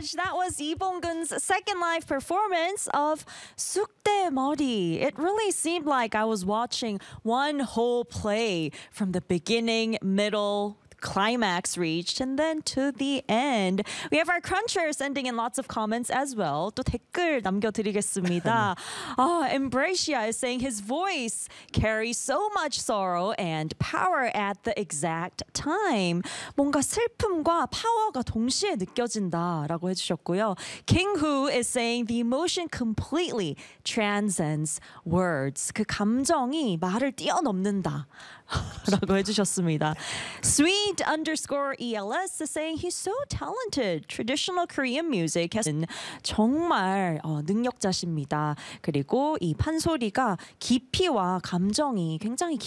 much. That was Lee Bong-gun's second live performance of Sukdae Mori. It really seemed like I was watching one whole play from the beginning, middle, climax reached and then to the end. We have our crunchers sending in lots of comments as well. 또 댓글 남겨드리겠습니다. Embracia is saying his voice carries so much sorrow and power at the exact time. 뭔가 슬픔과 파워가 동시에 느껴진다라고 해주셨고요. King Hu is saying the emotion completely transcends words. 그 감정이 말을 뛰어넘는다. 라고 해주셨습니다. Sweet_ELS is saying he's so talented. Traditional Korean music has 정말 능력자십니다. 그리고 이 판소리가 깊이와 감정이 굉장히